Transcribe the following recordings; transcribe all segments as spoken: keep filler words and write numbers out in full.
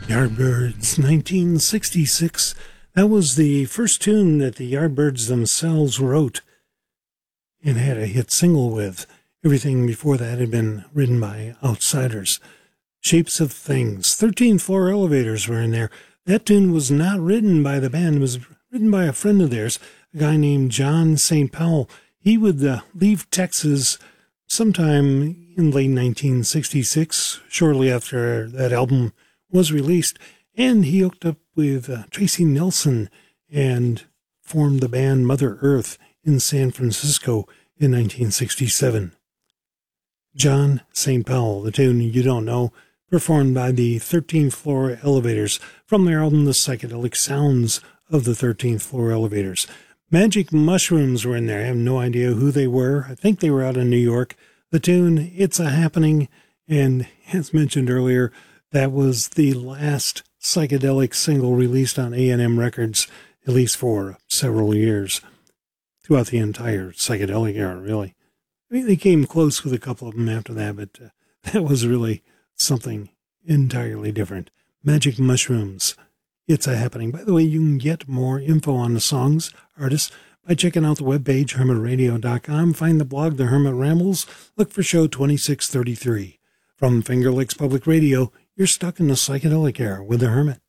Yardbirds, nineteen sixty-six. That was the first tune that the Yardbirds themselves wrote and had a hit single with. Everything before that had been written by outsiders. Shapes of Things. thirteenth Floor Elevators were in there. That tune was not written by the band. It was written by a friend of theirs, a guy named John Saint Paul. He would uh, leave Texas sometime in late nineteen sixty-six, shortly after that album was released, and he hooked up with uh, Tracy Nelson and formed the band Mother Earth in San Francisco in nineteen sixty-seven. John Saint Paul, the tune You Don't Know, performed by the thirteenth Floor Elevators from their album The Psychedelic Sounds of the thirteenth Floor Elevators. Magic Mushrooms were in there. I have no idea who they were. I think they were out in New York. The tune, It's a Happening, and as mentioned earlier, that was the last psychedelic single released on A and M Records, at least for several years, throughout the entire psychedelic era, really. I mean, they came close with a couple of them after that, but uh, that was really something entirely different. Magic Mushrooms, It's a Happening. By the way, you can get more info on the songs, artists, by checking out the webpage, hermit radio dot com. Find the blog, The Hermit Rambles. Look for show twenty-six thirty-three. From Finger Lakes Public Radio, you're stuck in the psychedelic era with The Hermit.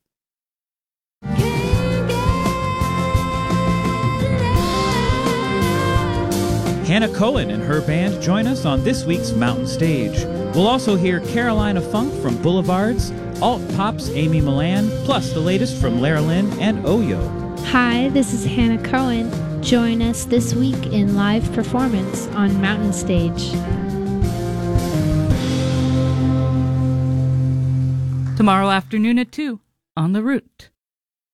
Hannah Cohen and her band join us on this week's Mountain Stage. We'll also hear Carolina Funk from Boulevards, Alt Pop's Amy Milan, plus the latest from Lara Lynn and Oyo. Hi, this is Hannah Cohen. Join us this week in live performance on Mountain Stage. Tomorrow afternoon at two on The Root.